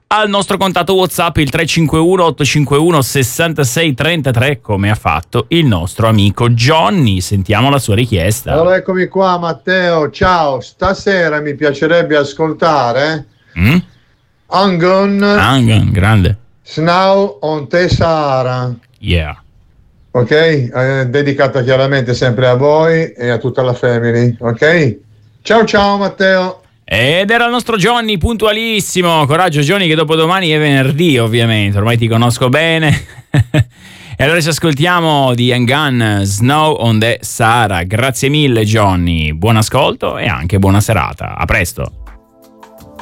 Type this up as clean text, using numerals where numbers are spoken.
al nostro contatto WhatsApp il 351 851 6633, come ha fatto il nostro amico Johnny. Sentiamo la sua richiesta. Allora eccomi qua, Matteo, ciao. Stasera mi piacerebbe ascoltare Angon, grande. Snow on the Sahara. Yeah. Ok? Dedicata chiaramente sempre a voi e a tutta la family. Ok? Ciao Matteo. Ed era il nostro Johnny, puntualissimo. Coraggio Johnny, che dopodomani è venerdì, ovviamente, ormai ti conosco bene. E allora ci ascoltiamo di Angan, Snow on the Sahara. Grazie mille Johnny, buon ascolto e anche buona serata. A presto.